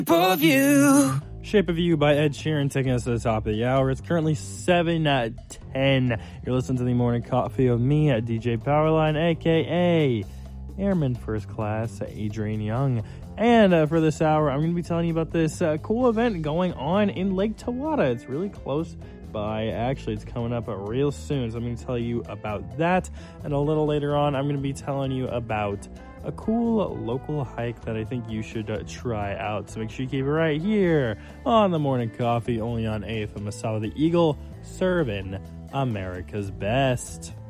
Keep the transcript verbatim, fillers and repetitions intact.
of You. Shape of You by Ed Sheeran taking us to the top of the hour. It's currently seven at ten. You're listening to the Morning Coffee with me at D J Powerline, a k a. Airman First Class, Adrian Young. And uh, for this hour, I'm going to be telling you about this uh, cool event going on in Lake Tawada. It's really close by. Actually, it's coming up real soon, so I'm going to tell you about that. And a little later on, I'm going to be telling you about a cool local hike that I think you should uh, try out. So make sure you keep it right here on the Morning Coffee, only on A F M Masala, the Eagle, serving America's best.